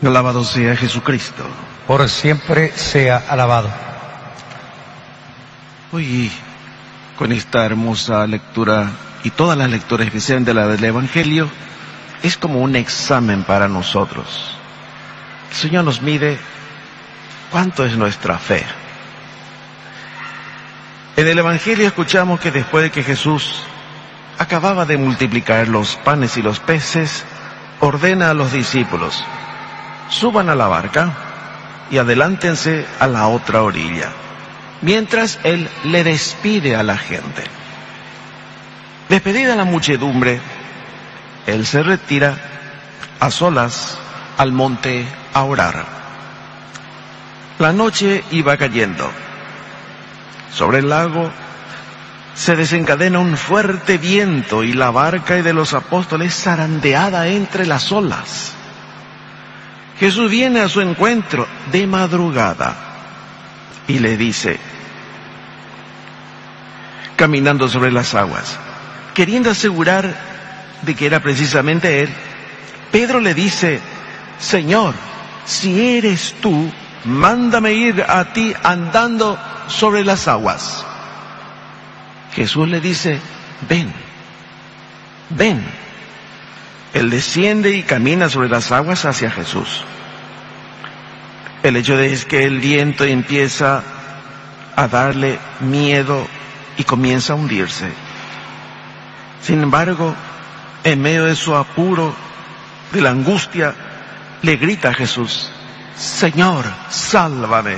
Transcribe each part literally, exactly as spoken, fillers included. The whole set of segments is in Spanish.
Alabado sea Jesucristo. Por siempre sea alabado. Hoy, con esta hermosa lectura y todas las lecturas que sean de la del Evangelio, es como un examen para nosotros. El Señor nos mide cuánto es nuestra fe. En el Evangelio escuchamos que después de que Jesús acababa de multiplicar los panes y los peces, ordena a los discípulos: suban a la barca y adelántense a la otra orilla, mientras Él le despide a la gente. Despedida la muchedumbre, Él se retira a solas al monte a orar. La noche iba cayendo. Sobre el lago se desencadena un fuerte viento y la barca de los apóstoles zarandeada entre las olas. Jesús viene a su encuentro de madrugada y le dice, caminando sobre las aguas, queriendo asegurar de que era precisamente Él, Pedro le dice: Señor, si eres tú, mándame ir a ti andando sobre las aguas. Jesús le dice: ven, ven. Él desciende y camina sobre las aguas hacia Jesús. El hecho es que el viento empieza a darle miedo y comienza a hundirse. Sin embargo, en medio de su apuro, de la angustia, le grita a Jesús: Señor, sálvame.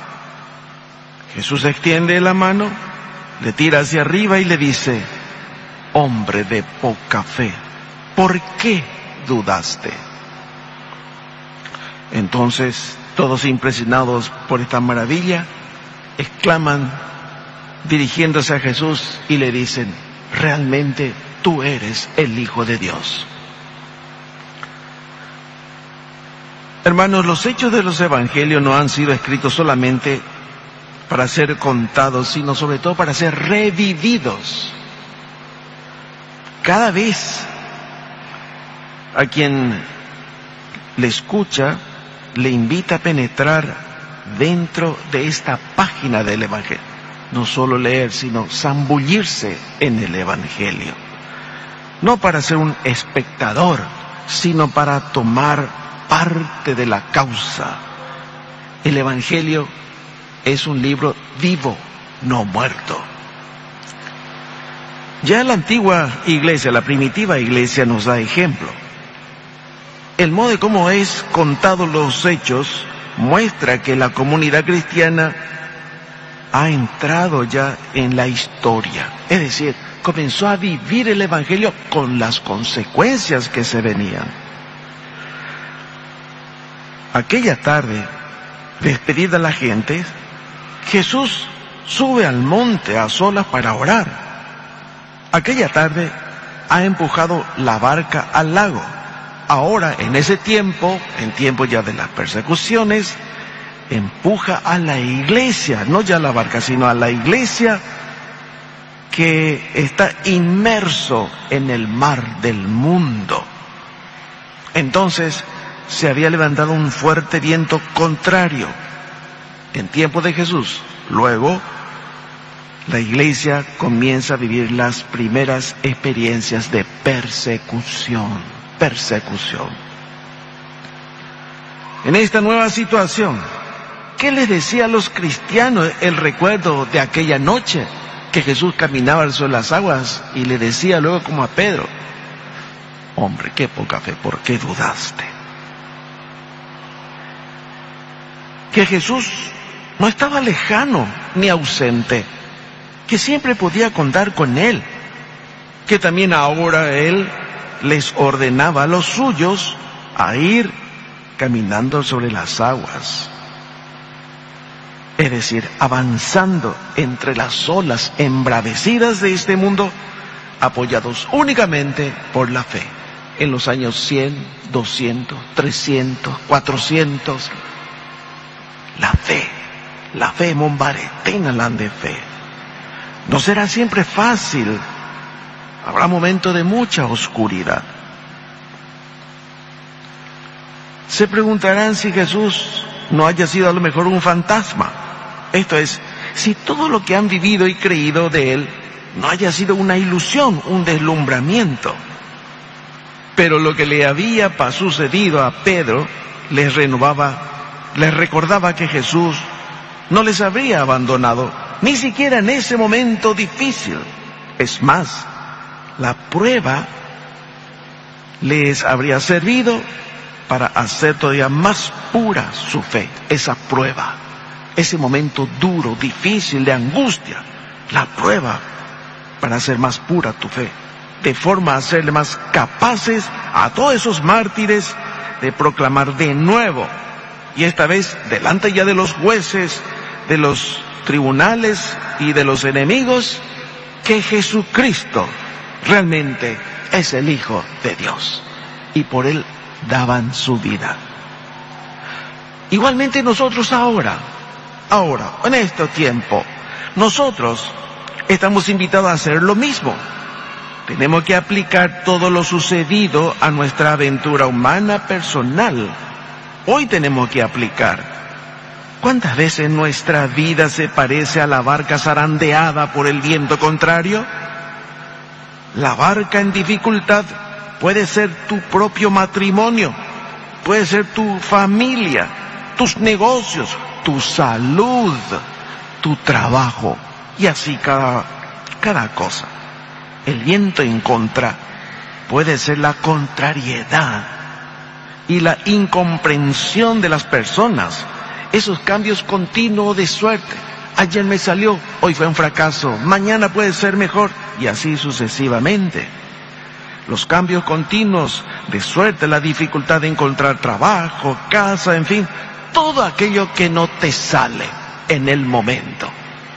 Jesús extiende la mano, le tira hacia arriba y le dice: hombre de poca fe, ¿por qué dudaste? Entonces, todos impresionados por esta maravilla, exclaman, dirigiéndose a Jesús, y le dicen: realmente tú eres el Hijo de Dios. Hermanos, los hechos de los evangelios no han sido escritos solamente para ser contados, sino sobre todo para ser revividos. Cada vez a quien le escucha, le invita a penetrar dentro de esta página del Evangelio. No solo leer, sino zambullirse en el Evangelio. No para ser un espectador, sino para tomar parte de la causa. El Evangelio es un libro vivo, no muerto. Ya la antigua iglesia, la primitiva iglesia, nos da ejemplo. El modo de cómo es contado los hechos muestra que la comunidad cristiana ha entrado ya en la historia. Es decir, comenzó a vivir el Evangelio con las consecuencias que se venían. Aquella tarde, despedida la gente, Jesús sube al monte a solas para orar. Aquella tarde ha empujado la barca al lago. Ahora, en ese tiempo, en tiempo ya de las persecuciones, empuja a la iglesia, no ya a la barca, sino a la iglesia que está inmerso en el mar del mundo. Entonces, se había levantado un fuerte viento contrario en tiempo de Jesús. Luego, la iglesia comienza a vivir las primeras experiencias de persecución. Persecución. En esta nueva situación, ¿qué les decía a los cristianos el recuerdo de aquella noche que Jesús caminaba sobre las aguas y le decía luego como a Pedro: hombre, qué poca fe, ¿por qué dudaste? Que Jesús no estaba lejano ni ausente, que siempre podía contar con Él, que también ahora Él les ordenaba a los suyos a ir caminando sobre las aguas. Es decir, avanzando entre las olas embravecidas de este mundo, apoyados únicamente por la fe. En los años cien, doscientos, trescientos, cuatrocientos, la fe, la fe mombare, tengan de fe. No será siempre fácil. Habrá momentos de mucha oscuridad. Se preguntarán si Jesús no haya sido a lo mejor un fantasma. Esto es, si todo lo que han vivido y creído de Él no haya sido una ilusión, un deslumbramiento. Pero lo que le había sucedido a Pedro les renovaba, les recordaba que Jesús no les habría abandonado, ni siquiera en ese momento difícil. Es más, la prueba les habría servido para hacer todavía más pura su fe. Esa prueba, ese momento duro, difícil, de angustia, la prueba para hacer más pura tu fe, de forma a hacerle más capaces a todos esos mártires de proclamar de nuevo, y esta vez delante ya de los jueces, de los tribunales y de los enemigos, que Jesucristo realmente es el Hijo de Dios, y por Él daban su vida. Igualmente nosotros ahora, ahora, en este tiempo, nosotros estamos invitados a hacer lo mismo. Tenemos que aplicar todo lo sucedido a nuestra aventura humana personal. Hoy tenemos que aplicar. ¿Cuántas veces nuestra vida se parece a la barca zarandeada por el viento contrario? La barca en dificultad puede ser tu propio matrimonio, puede ser tu familia, tus negocios, tu salud, tu trabajo, y así cada, cada cosa. El viento en contra puede ser la contrariedad y la incomprensión de las personas, esos cambios continuos de suerte. Ayer me salió, hoy fue un fracaso, mañana puede ser mejor, y así sucesivamente. Los cambios continuos de suerte, la dificultad de encontrar trabajo, casa, en fin, todo aquello que no te sale en el momento.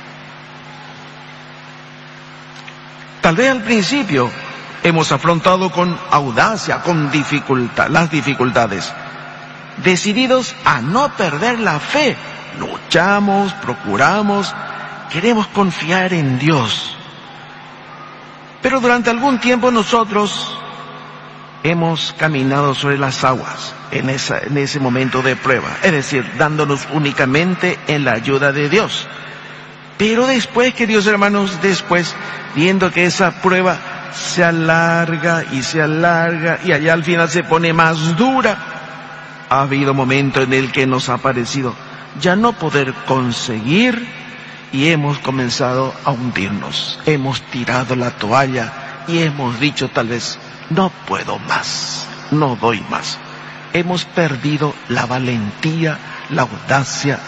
Tal vez al principio hemos afrontado con audacia, con dificultad, las dificultades, decididos a no perder la fe. Luchamos, procuramos, queremos confiar en Dios. Pero durante algún tiempo nosotros hemos caminado sobre las aguas en, esa, en ese momento de prueba, es decir, dándonos únicamente en la ayuda de Dios. Pero después, queridos hermanos, después, viendo que esa prueba se alarga y se alarga y allá al final se pone más dura, ha habido momentos en el que nos ha parecido ya no poder conseguir y hemos comenzado a hundirnos. Hemos tirado la toalla y hemos dicho tal vez, no puedo más, no doy más. Hemos perdido la valentía, la audacia.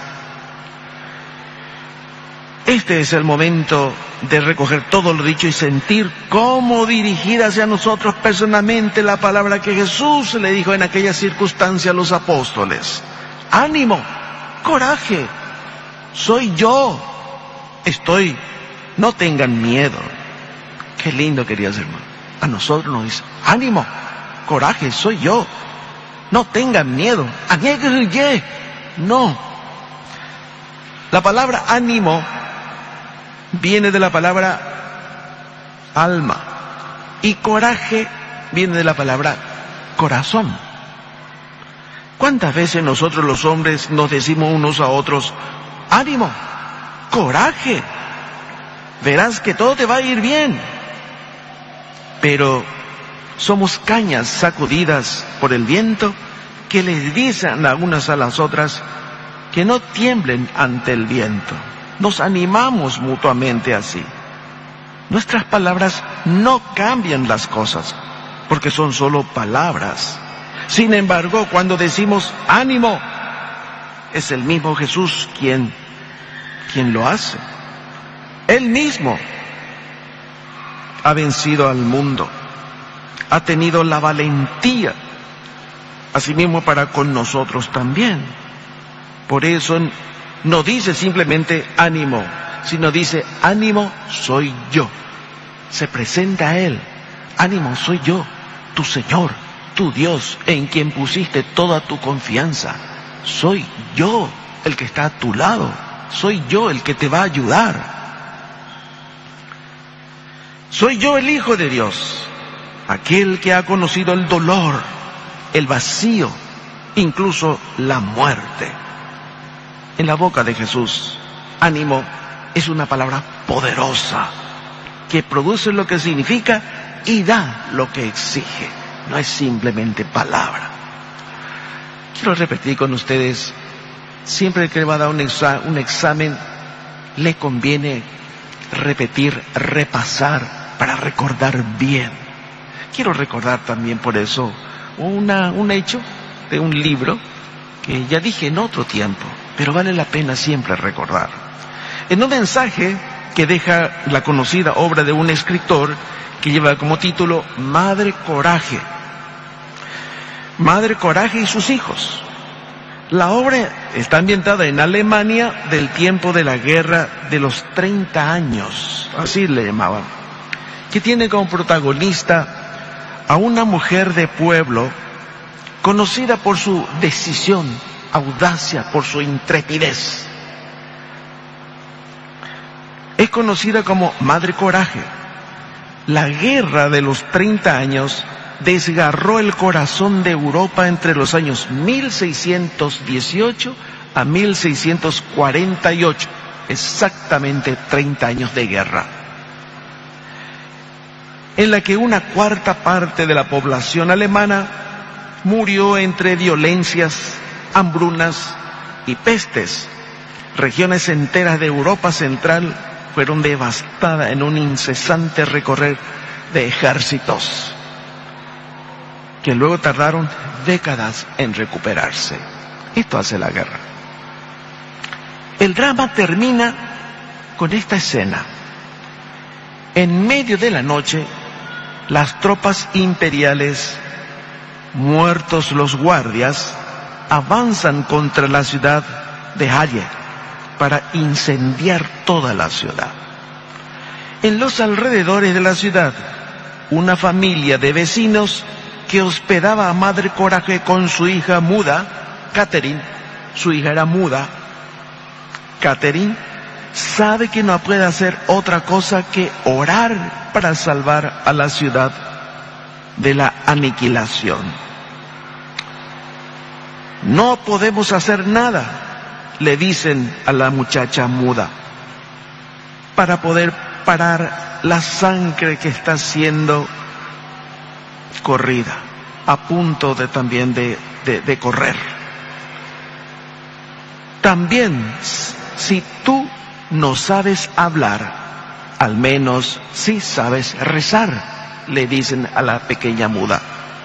Este es el momento de recoger todo lo dicho y sentir cómo dirigir hacia nosotros personalmente la palabra que Jesús le dijo en aquella circunstancia a los apóstoles. ánimo, coraje, soy yo, estoy, no tengan miedo. Qué lindo, queridos hermanos. A nosotros nos dice, ánimo, coraje, soy yo, no tengan miedo, anieguense, no. La palabra ánimo viene de la palabra alma y coraje viene de la palabra corazón. ¿Cuántas veces nosotros los hombres nos decimos unos a otros, ánimo, coraje, verás que todo te va a ir bien? Pero somos cañas sacudidas por el viento que les dicen las unas a las otras que no tiemblen ante el viento. Nos animamos mutuamente así. Nuestras palabras no cambian las cosas, porque son solo palabras. Sin embargo, cuando decimos ánimo, es el mismo Jesús quien, quien lo hace. Él mismo ha vencido al mundo, ha tenido la valentía, asimismo para con nosotros también. Por eso no dice simplemente ánimo, sino dice ánimo soy yo. Se presenta a Él, ánimo soy yo, tu Señor, tu Dios, en quien pusiste toda tu confianza. Soy yo el que está a tu lado, soy yo el que te va a ayudar. Soy yo el Hijo de Dios, aquel que ha conocido el dolor, el vacío incluso la muerte. En la boca de Jesús, ánimo es una palabra poderosa que produce lo que significa y da lo que exige. No es simplemente palabra. Quiero repetir con ustedes, siempre que va a dar un, exa- un examen, le conviene repetir, repasar, para recordar bien. Quiero recordar también por eso una, un hecho de un libro que ya dije en otro tiempo, pero vale la pena siempre recordar. En un mensaje que deja la conocida obra de un escritor que lleva como título Madre Coraje. Madre Coraje y sus hijos. La obra está ambientada en Alemania del tiempo de la guerra de los treinta años, así le llamaban, que tiene como protagonista a una mujer de pueblo conocida por su decisión, audacia, por su intrepidez. Es conocida como Madre Coraje. La guerra de los treinta años desgarró el corazón de Europa entre los años mil seiscientos dieciocho a mil seiscientos cuarenta y ocho, exactamente treinta años de guerra, en la que una cuarta parte de la población alemana murió entre violencias, hambrunas y pestes. Regiones enteras de Europa Central fueron devastadas en un incesante recorrer de ejércitos que luego tardaron décadas en recuperarse. Esto hace la guerra. El drama termina con esta escena. En medio de la noche, las tropas imperiales, muertos los guardias, avanzan contra la ciudad de Halle para incendiar toda la ciudad. En los alrededores de la ciudad, una familia de vecinos que hospedaba a Madre Coraje con su hija muda, Catherine, su hija era muda, Catherine, sabe que no puede hacer otra cosa que orar para salvar a la ciudad de la aniquilación. No podemos hacer nada, le dicen a la muchacha muda, para poder parar la sangre que está siendo corrida, a punto de también de, de, de correr. También, si tú no sabes hablar, al menos sí sabes rezar, le dicen a la pequeña muda.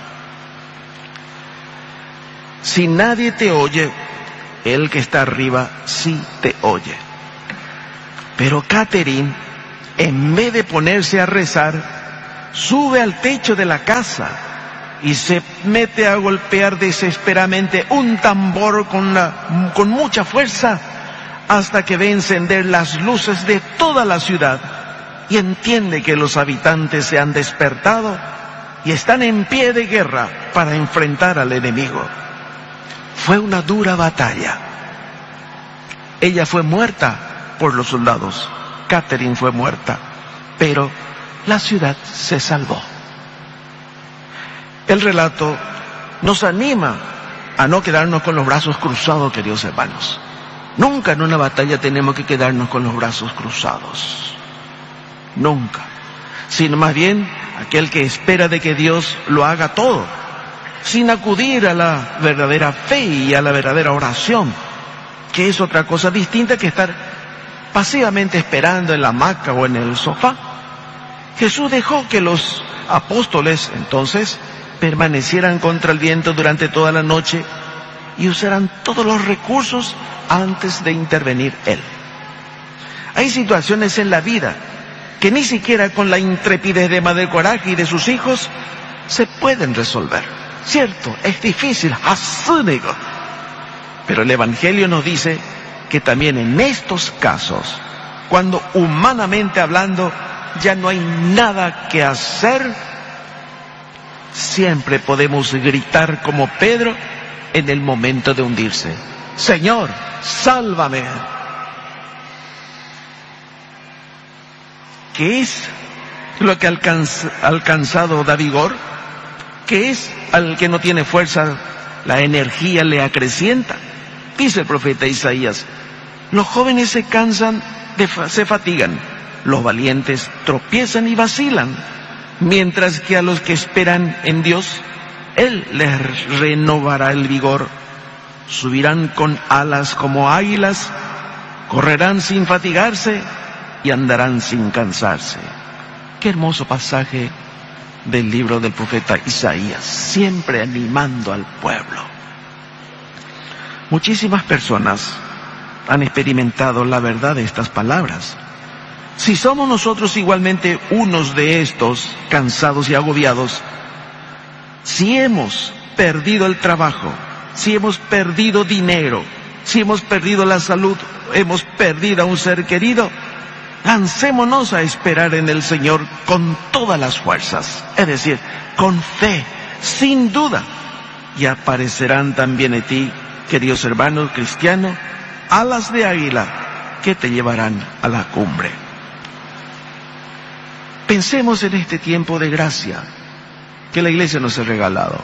Si nadie te oye, el que está arriba sí te oye. Pero Catherine, en vez de ponerse a rezar, sube al techo de la casa y se mete a golpear desesperadamente un tambor con, la, con mucha fuerza hasta que ve encender las luces de toda la ciudad y entiende que los habitantes se han despertado y están en pie de guerra para enfrentar al enemigo. Fue una dura batalla. Ella fue muerta por los soldados. Catherine fue muerta, pero la ciudad se salvó. El relato nos anima a no quedarnos con los brazos cruzados, queridos hermanos. Nunca en una batalla tenemos que quedarnos con los brazos cruzados. Nunca. Sino más bien aquel que espera de que Dios lo haga todo, sin acudir a la verdadera fe y a la verdadera oración, que es otra cosa distinta que estar pasivamente esperando en la hamaca o en el sofá. Jesús dejó que los apóstoles entonces permanecieran contra el viento durante toda la noche y usaran todos los recursos antes de intervenir Él. Hay situaciones en la vida que ni siquiera con la intrepidez de Madre Coraje y de sus hijos se pueden resolver. Cierto, es difícil, asúnigo. Pero el Evangelio nos dice que también en estos casos, cuando humanamente hablando ya no hay nada que hacer, siempre podemos gritar como Pedro en el momento de hundirse: Señor, sálvame. ¿Qué es lo que ha alcanzado da vigor? ¿Qué es al que no tiene fuerza la energía le acrecienta. Dice el profeta Isaías, los jóvenes se cansan, de, se fatigan, los valientes tropiezan y vacilan, mientras que a los que esperan en Dios, Él les renovará el vigor. Subirán con alas como águilas, correrán sin fatigarse y andarán sin cansarse. Qué hermoso pasaje del libro del profeta Isaías, siempre animando al pueblo. Muchísimas personas han experimentado la verdad de estas palabras. Si somos nosotros igualmente unos de estos cansados y agobiados, si hemos perdido el trabajo, si hemos perdido dinero, si hemos perdido la salud, hemos perdido a un ser querido, lancémonos a esperar en el Señor con todas las fuerzas, es decir, con fe, sin duda, y aparecerán también en ti, queridos hermanos cristianos, alas de águila que te llevarán a la cumbre. Pensemos en este tiempo de gracia que la Iglesia nos ha regalado.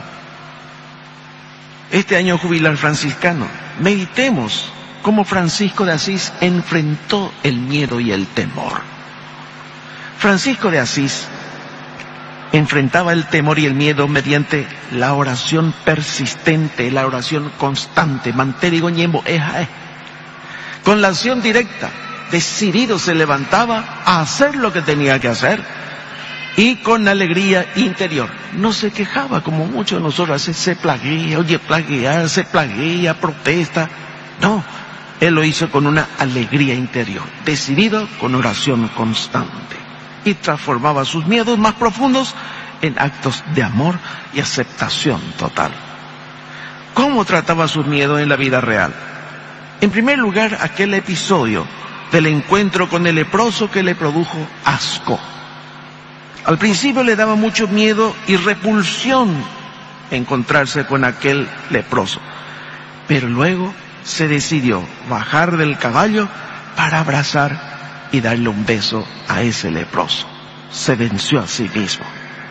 Este año jubilar franciscano, meditemos cómo Francisco de Asís enfrentó el miedo y el temor. Francisco de Asís enfrentaba el temor y el miedo mediante la oración persistente, la oración constante, manterigo ñembo eja. Con la acción directa, decidido se levantaba a hacer lo que tenía que hacer y con alegría interior. No se quejaba como muchos de nosotros, hace, se plaguea, oye plaguear, se plaguea, protesta. No, él lo hizo con una alegría interior, decidido con oración constante. Y transformaba sus miedos más profundos en actos de amor y aceptación total. ¿Cómo trataba sus miedos en la vida real? En primer lugar, aquel episodio del encuentro con el leproso que le produjo asco. Al principio le daba mucho miedo y repulsión encontrarse con aquel leproso, pero luego se decidió bajar del caballo para abrazar y darle un beso a ese leproso. Se venció a sí mismo.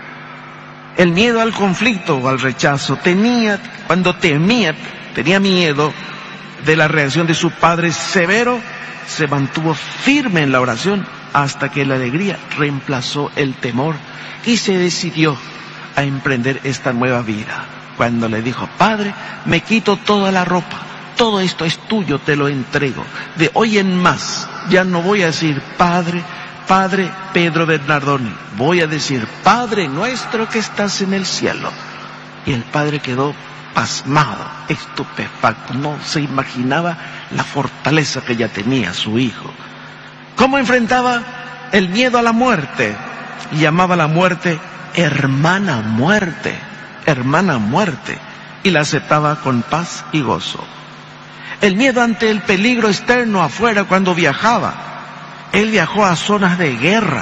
El miedo al conflicto o al rechazo tenía, cuando temía, tenía miedo de la reacción de su padre severo, se mantuvo firme en la oración hasta que la alegría reemplazó el temor y se decidió a emprender esta nueva vida. Cuando le dijo, Padre, me quito toda la ropa, todo esto es tuyo, te lo entrego. De hoy en más, ya no voy a decir Padre, Padre Pedro Bernardoni, voy a decir Padre nuestro que estás en el cielo. Y el padre quedó pasmado, estupefacto, no se imaginaba la fortaleza que ya tenía su hijo. ¿Cómo enfrentaba el miedo a la muerte? Y llamaba a la muerte hermana muerte, hermana muerte, y la aceptaba con paz y gozo. El miedo ante el peligro externo afuera cuando viajaba. Él viajó a zonas de guerra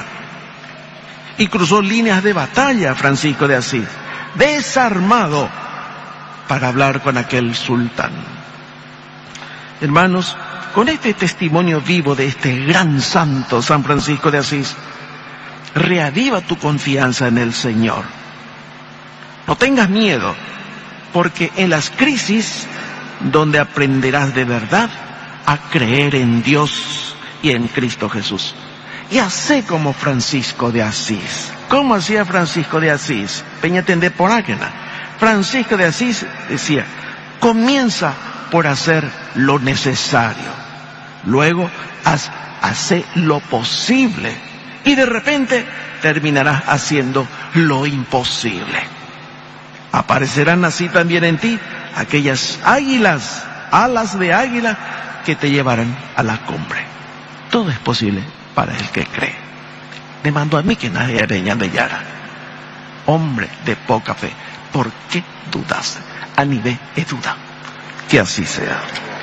y cruzó líneas de batalla, Francisco de Asís, desarmado para hablar con aquel sultán. Hermanos, con este testimonio vivo de este gran santo, San Francisco de Asís, reaviva tu confianza en el Señor. No tengas miedo, porque en las crisis, donde aprenderás de verdad a creer en Dios y en Cristo Jesús. Y hacé como Francisco de Asís. ¿Cómo hacía Francisco de Asís? Peñatende por Áquena. Francisco de Asís decía, comienza por hacer lo necesario. Luego, haz, hace lo posible. Y de repente, terminarás haciendo lo imposible. Aparecerán así también en ti aquellas águilas, alas de águila, que te llevarán a la cumbre. Todo es posible para el que cree. Le mando a mí que nadie veña de Yara. Hombre de poca fe, ¿por qué dudas? A nivel de duda. Que así sea.